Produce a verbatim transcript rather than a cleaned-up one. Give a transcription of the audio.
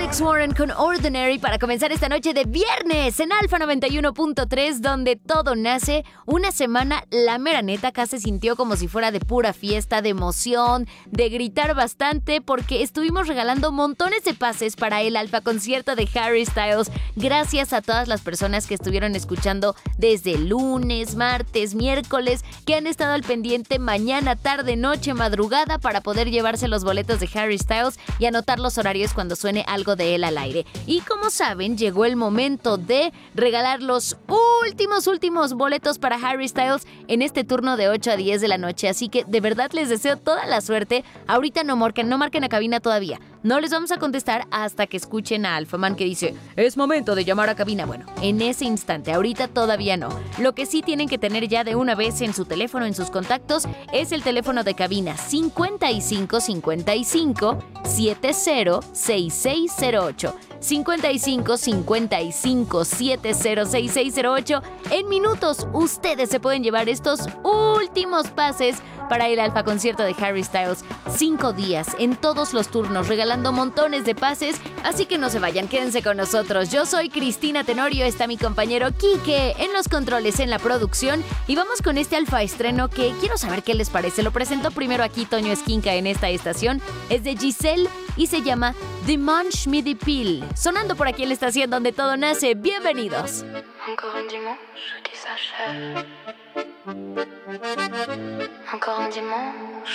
Alex Warren con Ordinary para comenzar esta noche de viernes en Alfa noventa y uno punto tres, donde todo nace. Una semana, la mera neta, acá se sintió como si fuera de pura fiesta, de emoción, de gritar bastante, porque estuvimos regalando montones de pases para el Alfa concierto de Harry Styles. Gracias a todas las personas que estuvieron escuchando desde lunes, martes, miércoles, que han estado al pendiente mañana, tarde, noche, madrugada para poder llevarse los boletos de Harry Styles y anotar los horarios cuando suene algo de él al aire. Y como saben, llegó el momento de regalar los últimos, últimos boletos para Harry Styles en este turno de ocho a diez de la noche. Así que de verdad les deseo toda la suerte. Ahorita no marquen, no marquen a cabina todavía. No les vamos a contestar hasta que escuchen a Alphaman que dice, es momento de llamar a cabina. Bueno, en ese instante, ahorita todavía no. Lo que sí tienen que tener ya de una vez en su teléfono, en sus contactos, es el teléfono de cabina cincuenta y cinco cincuenta y cinco setenta sesenta y seis cero ocho. cincuenta y cinco cincuenta y cinco setenta sesenta y seis cero ocho. En minutos ustedes se pueden llevar estos últimos pases para el Alfa concierto de Harry Styles. Cinco días en todos los turnos regalando montones de pases, así que no se vayan, quédense con nosotros. Yo soy Cristina Tenorio, está mi compañero Quique en los controles, en la producción, y vamos con este Alfa estreno que quiero saber qué les parece. Lo presentó primero aquí Toño Esquinca en esta estación, es de Giselle y se llama Dimanche Midi Pile, sonando por aquí en la estación donde todo nace. Bienvenidos. Encore un dimanche qui s'achève. Encore un dimanche